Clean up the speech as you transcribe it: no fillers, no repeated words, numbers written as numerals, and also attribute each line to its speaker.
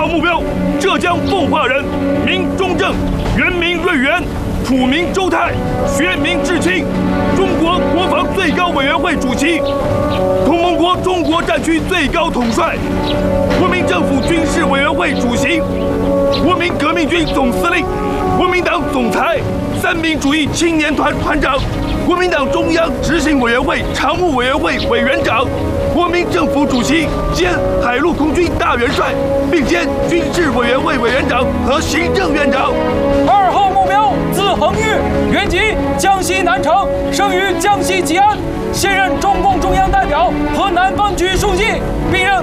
Speaker 1: 号目标：浙江奉化人，名忠正，原名瑞元，楚名周泰，学名志清，中国国防最高委员会主席，同盟国中国战区最高统帅，国民政府军事委员会主席，国民革命军总司令，国民党总裁，三民主义青年团团长，国民党中央执行委员会常务委员会委员长，国民政府主席兼海陆空军大元帅，并兼军事委员会委员长和行政院长。
Speaker 2: 2号目标字恒玉，原籍江西南城，生于江西吉安，现任中共中央代表和南方局书记，并任